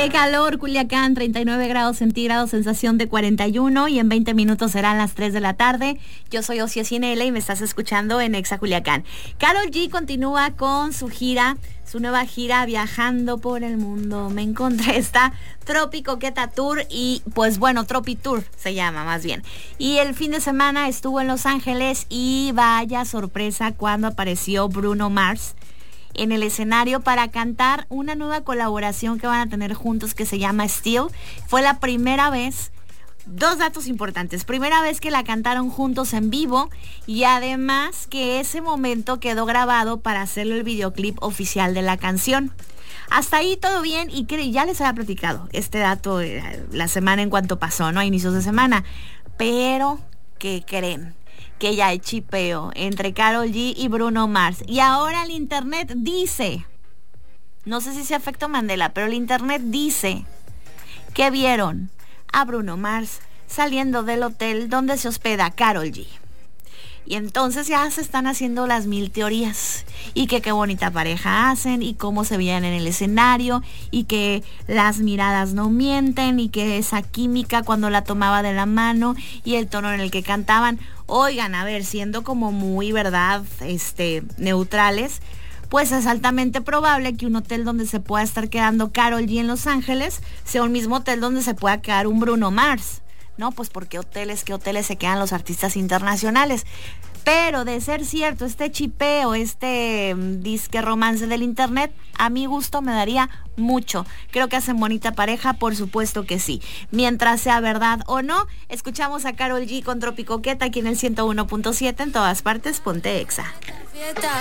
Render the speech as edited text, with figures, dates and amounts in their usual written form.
Qué calor, Culiacán, 39 grados centígrados, sensación de 41 y en 20 minutos serán las 3 de la tarde. Yo soy Ocia Cinele y me estás escuchando en Exa Culiacán. Karol G continúa con su gira, su nueva gira Viajando por el Mundo. Me encontré esta Tropi Coqueta Tour y pues bueno, Tropi Tour se llama más bien. Y el fin de semana estuvo en Los Ángeles y vaya sorpresa cuando apareció Bruno Mars en el escenario para cantar una nueva colaboración que van a tener juntos que se llama Still. Fue la primera vez, dos datos importantes, primera vez que la cantaron juntos en vivo y además que ese momento quedó grabado para hacerle el videoclip oficial de la canción. Hasta ahí todo bien y ya les había platicado este dato la semana en cuanto pasó, ¿no? A inicios de semana. Pero, ¿qué creen? Que ya hay chipeo entre Karol G y Bruno Mars. Y ahora el internet dice, no sé si sea efecto Mandela, pero el internet dice que vieron a Bruno Mars saliendo del hotel donde se hospeda Karol G. Y entonces ya se están haciendo las mil teorías. Y que qué bonita pareja hacen, y cómo se veían en el escenario, y que las miradas no mienten, y que esa química cuando la tomaba de la mano, y el tono en el que cantaban. Oigan, a ver, siendo como muy, ¿verdad?, neutrales, pues es altamente probable que un hotel donde se pueda estar quedando Karol G en Los Ángeles sea un mismo hotel donde se pueda quedar un Bruno Mars. No, pues porque qué hoteles se quedan los artistas internacionales. Pero de ser cierto, este chipeo, disque romance del internet, a mi gusto me daría mucho. Creo que hacen bonita pareja, por supuesto que sí. Mientras sea verdad o no, escuchamos a Karol G con Tropi Coqueta aquí en el 101.7, en todas partes, ponte Exa.